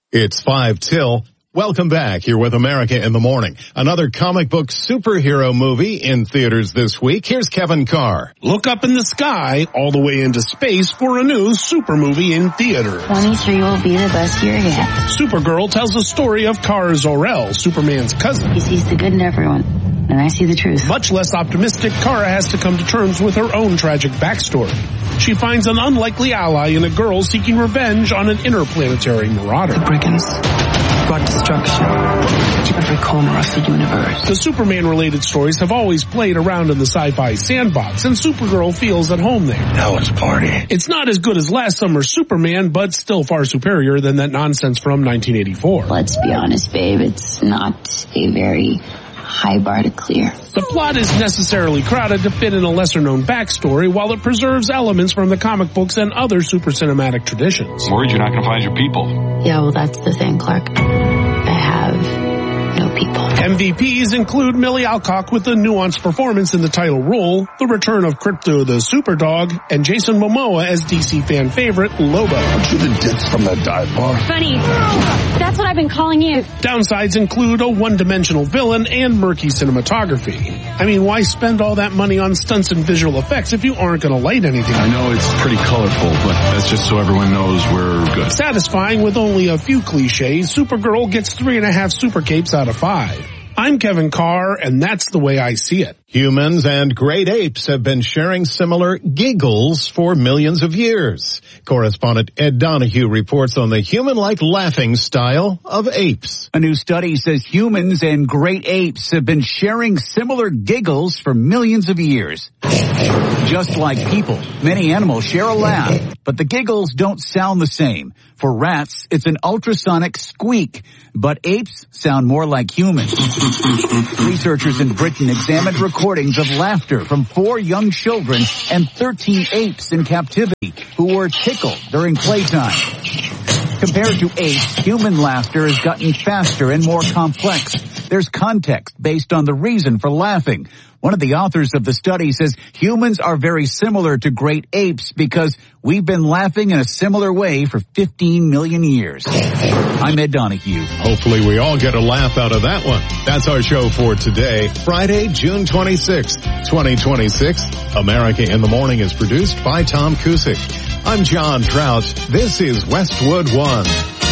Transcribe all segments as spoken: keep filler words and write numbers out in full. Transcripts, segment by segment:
It's five till. Welcome back here with America in the Morning. Another comic book superhero movie in theaters this week. Here's Kevin Carr. Look up in the sky all the way into space for a new super movie in theaters. twenty-three will be the best year yet. Supergirl tells the story of Kara Zor-El, Superman's cousin. He sees the good in everyone, and I see the truth. Much less optimistic, Kara has to come to terms with her own tragic backstory. She finds an unlikely ally in a girl seeking revenge on an interplanetary marauder. The brigands brought destruction to every corner of the universe. The Superman-related stories have always played around in the sci-fi sandbox, and Supergirl feels at home there. Now it's a party. It's not as good as last summer's Superman, but still far superior than that nonsense from nineteen eighty-four. Let's be honest, babe, it's not a very high bar to clear. The plot is necessarily crowded to fit in a lesser-known backstory, while it preserves elements from the comic books and other super cinematic traditions. Worried you're not going to find your people. Yeah, well, that's the thing, Clark. I have no people. M V Ps include Millie Alcock with a nuanced performance in the title role, the return of Krypto the Superdog, and Jason Momoa as D C fan favorite Lobo. Aren't you the ditz from that dive bar? Funny. That's what I've been calling you. Downsides include a one-dimensional villain and murky cinematography. I mean, why spend all that money on stunts and visual effects if you aren't going to light anything? I know it's pretty colorful, but that's just so everyone knows we're good. Satisfying with only a few cliches, Supergirl gets three and a half super capes out of five. I'm Kevin Carr, and that's the way I see it. Humans and great apes have been sharing similar giggles for millions of years. Correspondent Ed Donahue reports on the human-like laughing style of apes. A new study says humans and great apes have been sharing similar giggles for millions of years. Just like people, many animals share a laugh, but the giggles don't sound the same. For rats, it's an ultrasonic squeak, but apes sound more like humans. Researchers in Britain examined recordings of laughter from four young children and thirteen apes in captivity who were tickled during playtime. Compared to apes, human laughter has gotten faster and more complex. There's context based on the reason for laughing. One of the authors of the study says humans are very similar to great apes because we've been laughing in a similar way for fifteen million years. I'm Ed Donahue. Hopefully we all get a laugh out of that one. That's our show for today, Friday, June twenty-sixth, twenty twenty-six. America in the Morning is produced by Tom Cusick. I'm John Trout. This is Westwood One.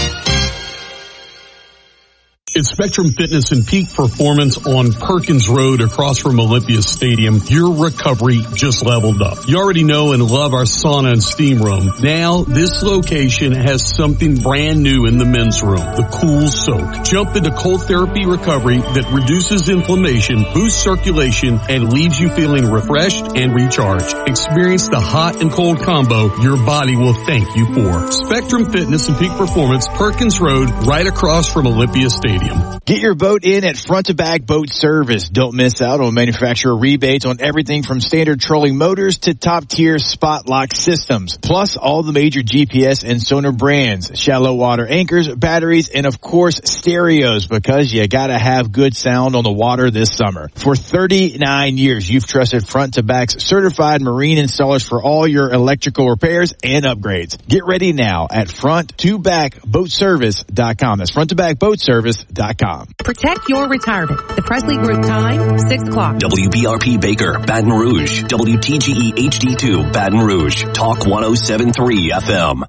It's Spectrum Fitness and Peak Performance on Perkins Road across from Olympia Stadium. Your recovery just leveled up. You already know and love our sauna and steam room. Now, this location has something brand new in the men's room, the Cool Soak. Jump into cold therapy recovery that reduces inflammation, boosts circulation, and leaves you feeling refreshed and recharged. Experience the hot and cold combo your body will thank you for. Spectrum Fitness and Peak Performance, Perkins Road, right across from Olympia Stadium. Get your boat in at Front to Back Boat Service. Don't miss out on manufacturer rebates on everything from standard trolling motors to top-tier spot lock systems. Plus, all the major G P S and sonar brands, shallow water anchors, batteries, and of course, stereos, because you gotta have good sound on the water this summer. For thirty-nine years, you've trusted Front to Back's certified marine installers for all your electrical repairs and upgrades. Get ready now at front to back boat service dot com. That's front to back boat service dot com. Protect your retirement. The Presley Group time, six o'clock. W B R P Baker, Baton Rouge. W T G E H D two, Baton Rouge. Talk one oh seven point three F M.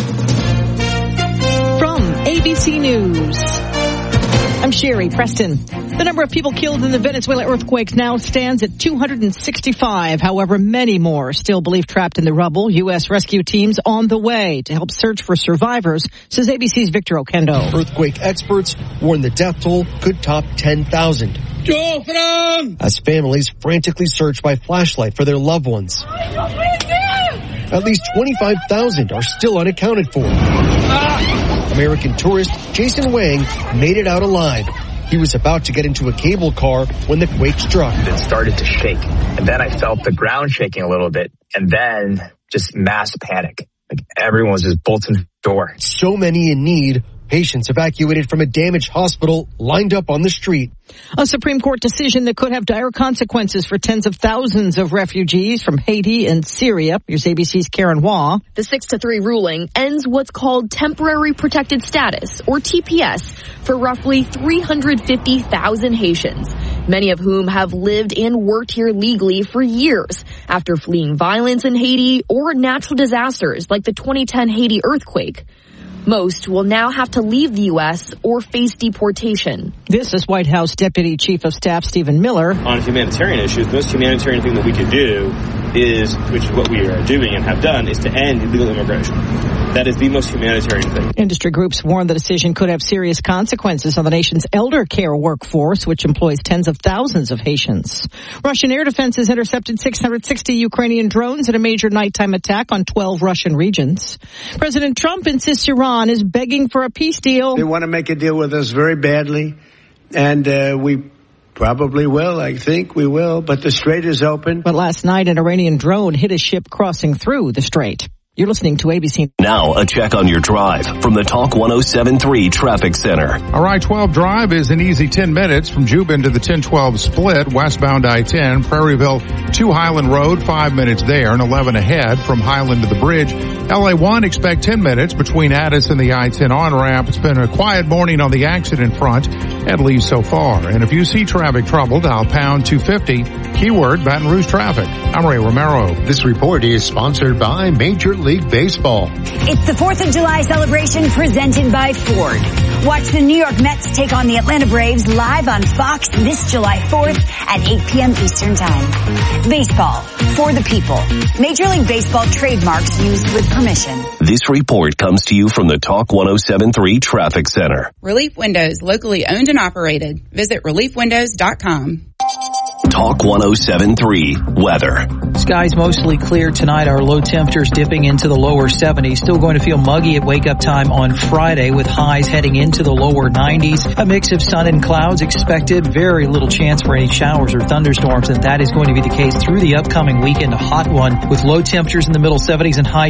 From A B C News, I'm Sherry Preston. The number of people killed in the Venezuela earthquakes now stands at two hundred sixty-five. However, many more still believed trapped in the rubble. U S rescue teams on the way to help search for survivors, says A B C's Victor Okendo. Earthquake experts warn the death toll could top ten thousand. As families frantically search by flashlight for their loved ones. At least twenty-five thousand are still unaccounted for. American tourist Jason Wang made it out alive. He was about to get into a cable car when the quake struck. It started to shake, and then I felt the ground shaking a little bit, and then just mass panic. Like everyone was just bolting the door. So many in need, Patients evacuated from a damaged hospital lined up on the street. A Supreme Court decision that could have dire consequences for tens of thousands of refugees from Haiti and Syria. Here's A B C's Karen Waugh. The six to three ruling ends what's called temporary protected status, or T P S, for roughly three hundred fifty thousand Haitians, many of whom have lived and worked here legally for years after fleeing violence in Haiti or natural disasters like the twenty ten Haiti earthquake. Most will now have to leave the U S or face deportation. This is White House Deputy Chief of Staff Stephen Miller. On humanitarian issues, the most humanitarian thing that we could do is, which is what we are doing and have done, is to end illegal immigration. That is the most humanitarian thing. Industry groups warn the decision could have serious consequences on the nation's elder care workforce, which employs tens of thousands of Haitians. Russian air defenses intercepted six hundred sixty Ukrainian drones in a major nighttime attack on twelve Russian regions. President Trump insists Iran is begging for a peace deal. They want to make a deal with us very badly, and uh, we probably will. I think we will, but the strait is open. But last night, an Iranian drone hit a ship crossing through the strait. You're listening to A B C. Now, a check on your drive from the Talk one oh seven point three Traffic Center. All right, twelve Drive is an easy ten minutes from Jubin to the ten twelve split, westbound I ten, Prairieville to Highland Road, five minutes there, and eleven ahead from Highland to the bridge. L A one, expect ten minutes between Addis and the I ten on-ramp. It's been a quiet morning on the accident front, at least so far. And if you see traffic trouble, dial pound two fifty, keyword Baton Rouge traffic. I'm Ray Romero. This report is sponsored by Major League Baseball. It's the fourth of July celebration presented by Ford. Watch the New York Mets take on the Atlanta Braves live on Fox this July fourth at eight p.m. Eastern Time. Baseball, for the people. Major League Baseball trademarks used with permission. This report comes to you from the Talk one oh seven point three Traffic Center. Relief Windows, locally owned and operated. Visit relief windows dot com. Talk one oh seven point three weather. Skies mostly clear tonight. Our low temperatures dipping into the lower seventies. Still going to feel muggy at wake-up time on Friday with highs heading into the lower nineties. A mix of sun and clouds expected. Very little chance for any showers or thunderstorms, and that is going to be the case through the upcoming weekend. A hot one with low temperatures in the middle seventies and high